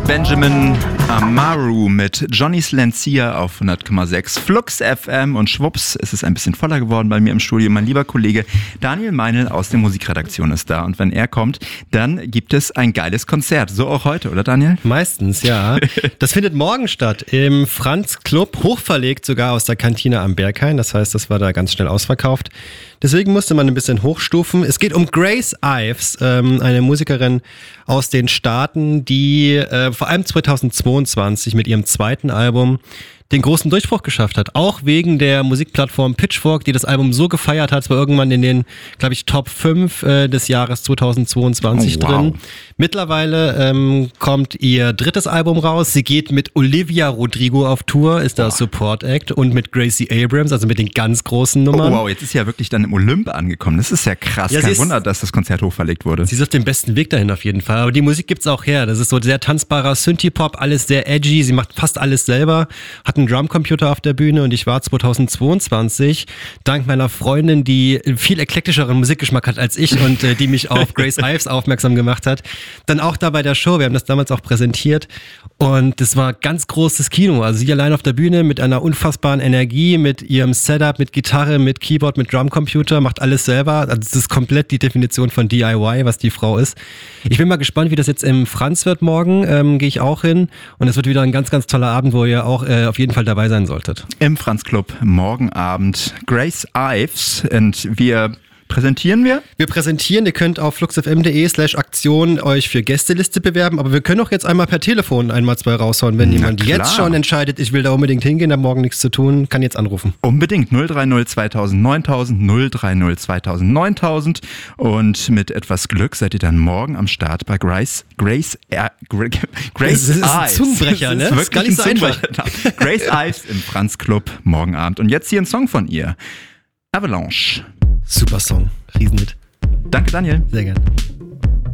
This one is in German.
Benjamin Amaru mit Johnny Slancia auf 100,6 Flux FM und schwupps, es ist ein bisschen voller geworden bei mir im Studio. Mein lieber Kollege Daniel Meinl aus der Musikredaktion ist da und wenn er kommt, dann gibt es ein geiles Konzert. So auch heute, oder Daniel? Meistens, ja. Das findet morgen statt im Franz Club, hochverlegt sogar aus der Kantine am Berghain. Das heißt, das war da ganz schnell ausverkauft. Deswegen musste man ein bisschen hochstufen. Es geht um Grace Ives, eine Musikerin aus den Staaten, die vor allem 2022 mit ihrem zweiten Album den großen Durchbruch geschafft hat. Auch wegen der Musikplattform Pitchfork, die das Album so gefeiert hat, es war irgendwann in den, glaube ich, Top 5 des Jahres 2022 drin. Mittlerweile kommt ihr drittes Album raus. Sie geht mit Olivia Rodrigo auf Tour, ist da Support Act und mit Gracie Abrams, also mit den ganz großen Nummern. Oh wow, jetzt ist sie ja wirklich dann im Olymp angekommen. Das ist ja krass. Ja, kein Wunder, dass das Konzert hochverlegt wurde. Sie ist auf dem besten Weg dahin auf jeden Fall. Aber die Musik gibt's auch her. Das ist so sehr tanzbarer Synthie-Pop, alles sehr edgy. Sie macht fast alles selber. Hat einen Drumcomputer auf der Bühne und ich war 2022 dank meiner Freundin, die viel eklektischeren Musikgeschmack hat als ich und die mich auf Grace Ives aufmerksam gemacht hat, dann auch da bei der Show. Wir haben das damals auch präsentiert und das war ganz großes Kino. Also sie allein auf der Bühne mit einer unfassbaren Energie, mit ihrem Setup, mit Gitarre, mit Keyboard, mit Drumcomputer, macht alles selber. Also das ist komplett die Definition von DIY, was die Frau ist. Ich bin mal gespannt, wie das jetzt im Franz wird morgen. Gehe ich auch hin und es wird wieder ein ganz, ganz toller Abend, wo ihr auch auf jeden Fall dabei sein solltet. Im Franz Club morgen Abend Grace Ives und wir präsentieren wir? Wir präsentieren, ihr könnt auf fluxfm.de/Aktion euch für Gästeliste bewerben, aber wir können auch jetzt einmal per Telefon 1x2 raushauen, wenn jemand jetzt schon entscheidet, ich will da unbedingt hingehen, da morgen nichts zu tun, kann jetzt anrufen. Unbedingt 030 2000 9000 030 2000 9000 und mit etwas Glück seid ihr dann morgen am Start bei Grace Ives. Das ist ein Zungenbrecher, ne? Das ist gar nicht so einfach. Grace Ives im Franz Club morgen Abend. Und jetzt hier ein Song von ihr. Avalanche. Super Song. Riesenhit. Danke, Daniel. Sehr gerne.